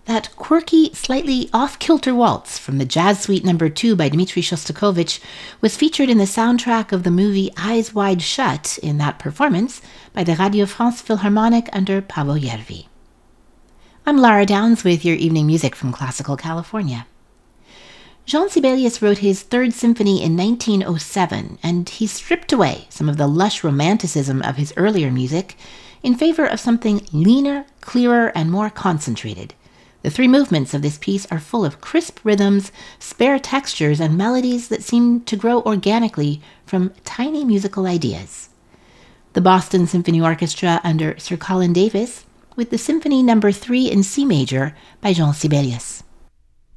That quirky, slightly off-kilter waltz from the Jazz Suite No. 2 by Dmitri Shostakovich was featured in the soundtrack of the movie Eyes Wide Shut in that performance by the Radio France Philharmonic under Paavo Järvi. I'm Lara Downs with your evening music from Classical California. Jean Sibelius wrote his Third Symphony in 1907, and he stripped away some of the lush romanticism of his earlier music in favor of something leaner, clearer, and more concentrated. The three movements of this piece are full of crisp rhythms, spare textures, and melodies that seem to grow organically from tiny musical ideas. The Boston Symphony Orchestra under Sir Colin Davis with the Symphony No. 3 in C major by Jean Sibelius.